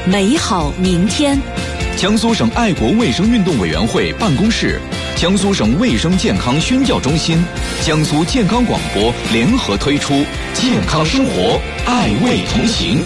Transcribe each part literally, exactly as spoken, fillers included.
美好明天。 江苏省爱国卫生运动委员会办公室、江苏省卫生健康宣教中心、江苏健康广播联合推出健康生活，爱卫同行。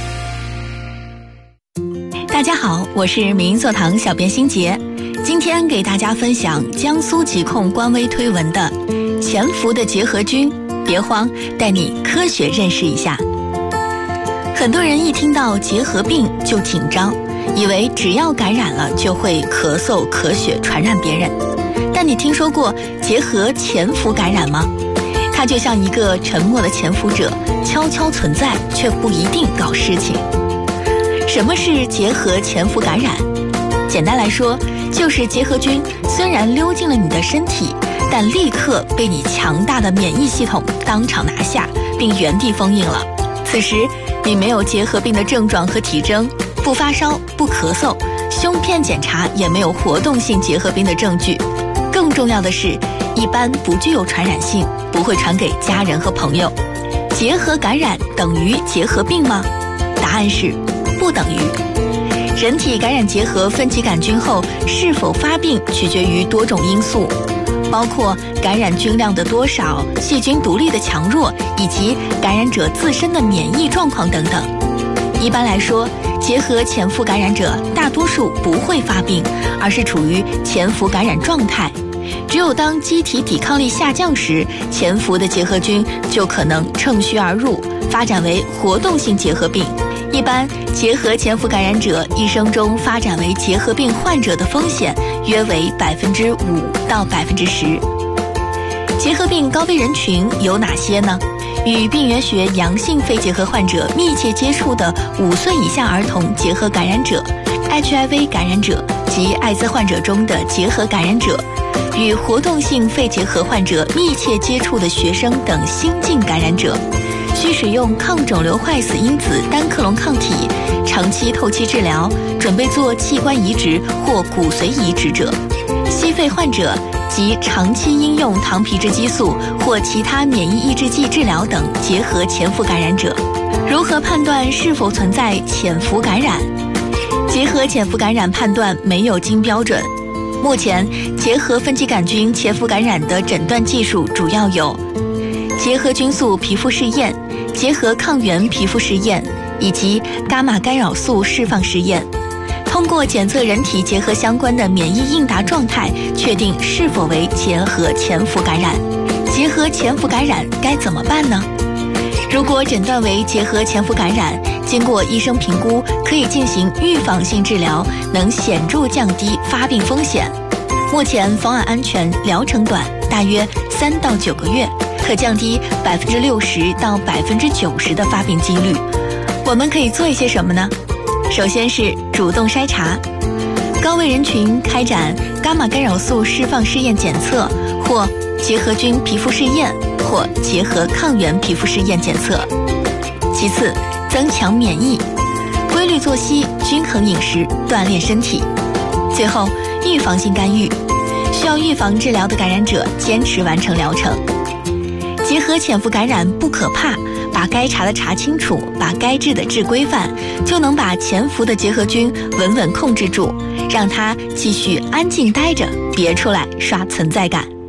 大家好，我是民座堂小编欣杰，今天给大家分享江苏疾控官微推文的潜伏的结核菌，别慌，带你科学认识一下。很多人一听到结核病就紧张，以为只要感染了就会咳嗽、咳血传染别人。但你听说过结核潜伏感染吗？它就像一个沉默的潜伏者，悄悄存在，却不一定搞事情。什么是结核潜伏感染？简单来说，就是结核菌虽然溜进了你的身体，但立刻被你强大的免疫系统当场拿下，并原地封印了。此时你没有结核病的症状和体征，不发烧，不咳嗽，胸片检查也没有活动性结核病的证据。更重要的是，一般不具有传染性，不会传给家人和朋友。结核感染等于结核病吗？答案是不等于。人体感染结核分级杆菌后是否发病取决于多种因素，包括感染菌量的多少、细菌独立的强弱，以及感染者自身的免疫状况等等。一般来说，结核潜伏感染者大多数不会发病，而是处于潜伏感染状态。只有当机体抵抗力下降时，潜伏的结核菌就可能乘虚而入，发展为活动性结核病。一般结核潜伏感染者一生中发展为结核病患者的风险约为百分之五到百分之十。结核病高危人群有哪些呢？与病原学阳性肺结核患者密切接触的五岁以下儿童结核感染者、H I V 感染者及艾滋患者中的结核感染者，与活动性肺结核患者密切接触的学生等新晋感染者，需使用抗肿瘤坏死因子单克隆抗体、长期透析治疗、准备做器官移植或骨髓移植者，息肺患者及长期应用糖皮质激素或其他免疫抑制剂治疗等结核潜伏感染者。如何判断是否存在潜伏感染？结核潜伏感染判断没有金标准。目前，结核分级杆菌潜伏感染的诊断技术主要有结核菌素皮肤试验、结核抗原皮肤试验以及伽马干扰素释放试验。通过检测人体结核相关的免疫应答状态，确定是否为结核潜伏感染。结核潜伏感染该怎么办呢？如果诊断为结核潜伏感染，经过医生评估，可以进行预防性治疗，能显著降低发病风险。目前方案安全，疗程短，大约三到九个月，可降低百分之六十到百分之九十的发病几率。我们可以做一些什么呢？首先是主动筛查，高危人群开展伽马干扰素释放试验检测，或结核菌皮肤试验，或结核抗原皮肤试验检测。其次，增强免疫，规律作息、均衡饮食、锻炼身体。最后，预防性干预，需要预防治疗的感染者坚持完成疗程。结核潜伏感染不可怕，把该查的查清楚，把该治的治规范，就能把潜伏的结核菌稳稳控制住，让它继续安静待着，别出来刷存在感。